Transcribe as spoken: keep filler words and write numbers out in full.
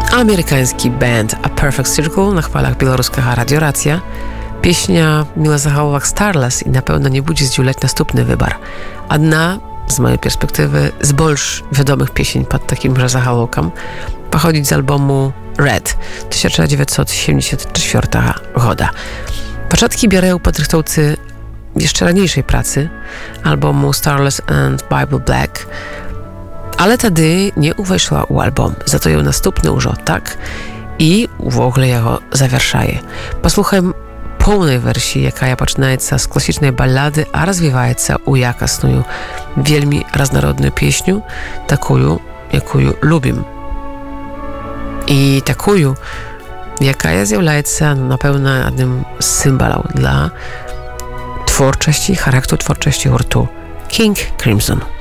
Amerykański band A Perfect Circle na chwalach białoruska Radio Racja. Pieśnia miła zahałować Starless i na pewno nie budzi zdziuleć następny wybar. Одна, z mojej perspektywy, z больш wiadomych pieśń pod takim zahałokam pochodzić z albumu Red tysiąc dziewięćset siedemdziesiąt czwartego roku. Początki biorę podrychtowcy jeszcze raniejszej pracy, albumu Starless and Bible Black, ale wtedy nie uweszła u album, za to ją następny już tak i w ogóle jego zawieszaje. Posłuchajmy pełnej wersji, jaka ja poczynaється z klasycznej ballady, a rozwijaється u jakasную, wielmi różnorodną pieśniu, taką, jaką lubim. I taką, jaka jest na pewno jednym z symbolów dla twórczości, charakteru twórczości hurtu King Crimson.